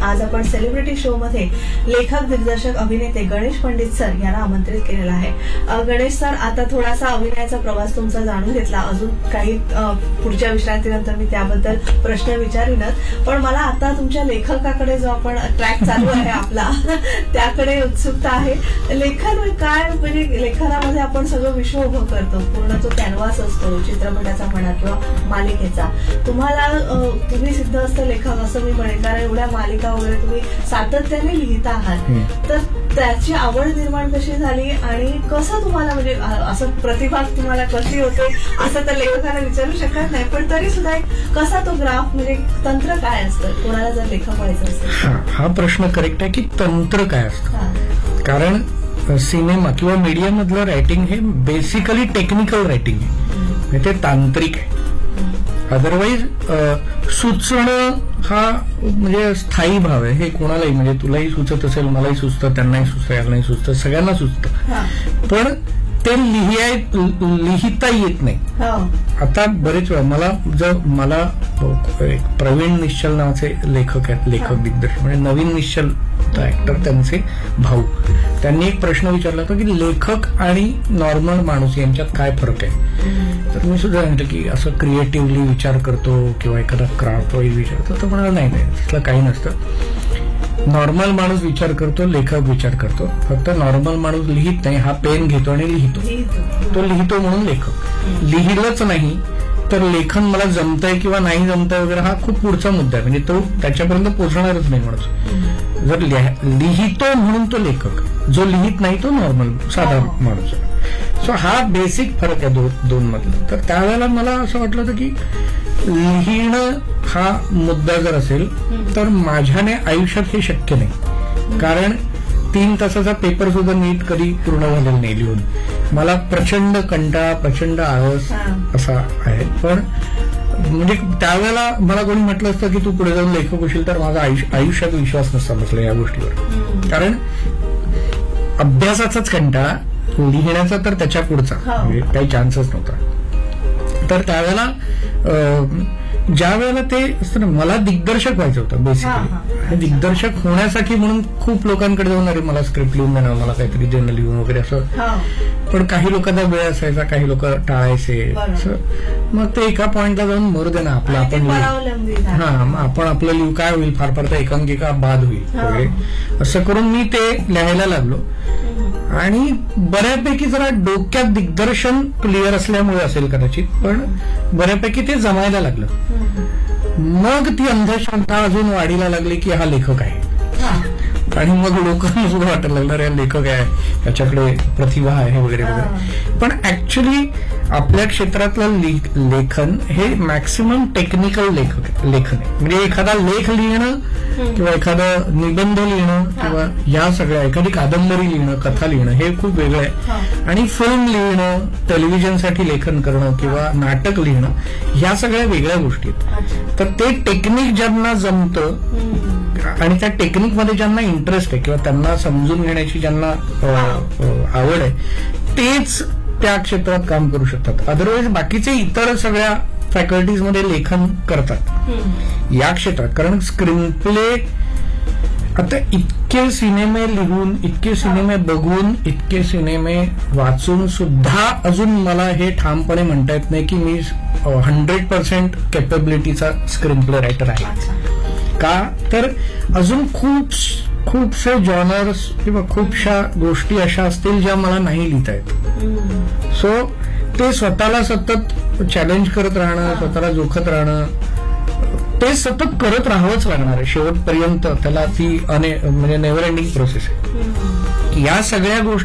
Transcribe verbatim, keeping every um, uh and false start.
आज आपण celebrity show मध्ये लेखक, दिग्दर्शक, अभिनेते गणेश पंडित सर यांना आमंत्रित केलेलं आहे. अ, गणेश सर, आता थोडासा अभिनयाचा प्रवास तुमचा जाणून घेतला. अजून काही अ, पुढच्या विश्रांतीनंतर मी त्याबद्दल प्रश्न विचारीनच, पण मला आता तुमच्या लेखकाकडे जो आपण ट्रॅक चालू आहे आपला त्याकडे उत्सुकता आहे. लेखन काय, म्हणजे लेखनामध्ये आपण सगळं विश्व उभं करतो, पूर्ण तो कॅनव्हास असतो चित्रपटाचा म्हणा किंवा मालिकेचा. तुम्हाला अ, तुम्ही सिद्धहस्त लेखक असं मी म्हणेन, कारण एवढ्या मालिका वगैरे तुम्ही सातत्याने लिहिता आहात. तर त्याची आवड निर्माण कशी झाली आणि कसं तुम्हाला, म्हणजे असं प्रतिभा तुम्हाला कशी होते असं तर लेखकाला विचारू शकत नाही, पण तरी सुद्धा एक कसा तो ग्राफ, म्हणजे तंत्र काय असतं कोणाला जर लेखक व्हायचं असेल? हा प्रश्न करेक्ट आहे की तंत्र काय असतं. कारण सिनेमा किंवा मीडिया मधलं रायटिंग हे बेसिकली टेक्निकल रायटिंग आहे, ते तांत्रिक आहे. अदरवाईज सुचणं हा म्हणजे स्थायी भाव आहे. हे कोणालाही, म्हणजे तुलाही सुचत असेल, मलाही सुचतं, त्यांनाही सुचतं, यालाही सुचतं, सगळ्यांना सुचतं, पण ते लिहाय लिहिता येत नाही. आता बरेच वेळा मला जर मला एक प्रवीण निश्चल नावाचे लेखक आहेत, लेखक दिग्दर्शक, म्हणजे नवीन निश्चल ऍक्टर, त्यांचे भाऊ, त्यांनी एक प्रश्न विचारला होता की लेखक आणि नॉर्मल माणूस यांच्यात काय फरक आहे. तर मी सुद्धा सांगितलं की असं क्रिएटिव्हली विचार करतो किंवा एखादा क्राफ्ट वाईज विचार करतो, तर म्हणाला नाही नाही तसलं काही नसतं. नॉर्मल माणूस विचार करतो, लेखक विचार करतो. फक्त नॉर्मल माणूस लिहित नाही, हा पेन घेतो आणि लिहितो, तो लिहितो म्हणून लेखक. लिहिलंच नाही तर लेखन मला जमतंय किंवा नाही जमतंय वगैरे हा खूप पुढचा मुद्दा आहे, म्हणजे तो त्याच्यापर्यंत पोहोचणारच नाही माणूस. जर लिहितो म्हणून तो लेखक, जो लिहित नाही तो नॉर्मल साधा माणूस. सो हा बेसिक फरक आहे दो, दोन मधला. तर त्यावेळेला मला असं वाटलं होतं की लिहिणं हा मुद्दा जर असेल तर माझ्याने आयुष्यात हे शक्य नाही, कारण तीन तासाचा पेपर सुद्धा नीट कधी पूर्ण झालेला नाही लिहून. मला प्रचंड कंटाळा, प्रचंड आळस असा आहे. पण म्हणजे त्यावेळेला मला कोणी म्हटलं असतं की तू पुढे जाऊन लेखक होशील तर माझा आयुष्यात विश्वास नसता बसला या गोष्टीवर. कारण अभ्यासाचाच कंटाळा, लिहिण्याचा तर त्याच्या पुढचा म्हणजे काही चान्सच नव्हता. तर त्यावेळेला ज्या वेळेला ते असतं ना, मला दिग्दर्शक व्हायचं होतं बेसिकली. दिग्दर्शक होण्यासाठी म्हणून खूप लोकांकडे जाऊन अरे मला स्क्रिप्ट लिहून देणार, मला काहीतरी जर्नल लिहून वगैरे असं. पण काही लोकांना वेळ असायचा, काही लोक टाळायचे. मग ते एका पॉइंटला जाऊन मरू दे ना आपलं आपण, हा मग आपण आपलं लिहू, काय होईल, फार फार तर एकांकिका बाद होईल वगैरे असं करून मी ते लिहायला लागलो. आणि बऱ्यापैकी जरा डोक्यात दिग्दर्शन क्लिअर असल्यामुळे असेल कदाचित, पण बऱ्यापैकी ते जमायला लागलं. मग ती अंधश्रद्धा अजून वाढीला लागली की हा लेखक आहे. आणि मग लोकांना सुद्धा वाटायला लागलं अरे लेखक आहे, त्याच्याकडे प्रतिभा आहे वगैरे वगैरे. पण ऍक्च्युली आपल्या क्षेत्रातलं लेखन हे मॅक्सिमम टेक्निकल लेखक लेखन आहे. म्हणजे एखादा लेख लिहिणं किंवा एखादा निबंध लिहिणं किंवा या सगळ्या, एखादी कादंबरी लिहिणं, कथा लिहिणं हे खूप वेगळं आहे. आणि फिल्म लिहिणं, टेलिव्हिजनसाठी लेखन करणं किंवा नाटक लिहिणं, ह्या सगळ्या वेगळ्या गोष्टी आहेत. तर ते टेक्निक ज्यांना जमतं आणि त्या टेक्निकमध्ये ज्यांना इंटरेस्ट आहे किंवा त्यांना समजून घेण्याची ज्यांना आवड आहे, तेच त्या क्षेत्रात काम करू शकतात. अदरवाईज बाकीचे इतर सगळ्या फॅकल्टीजमध्ये लेखन करतात या क्षेत्रात. कारण स्क्रीन प्ले आता इतके सिनेमे लिहून, इतके सिनेमे बघून, इतके सिनेमे वाचून सुद्धा अजून मला हे ठामपणे म्हणता येत नाही की मी hundred percent कॅपेबिलिटीचा screen play writer आहे. का तर अजून खूप खूपसे जॉनर्स किंवा खूपशा गोष्टी अशा असतील ज्या मला नाही लिहिता येत. सो ते स्वतःला सतत चॅलेंज करत राहणं, स्वतःला जोखत राहणं, ते सतत करत राहावंच लागणार आहे शेवटपर्यंत. त्याला ती अने म्हणजे नेव्हर एंडिंग प्रोसेस आहे. या सगळ्या गोष्टी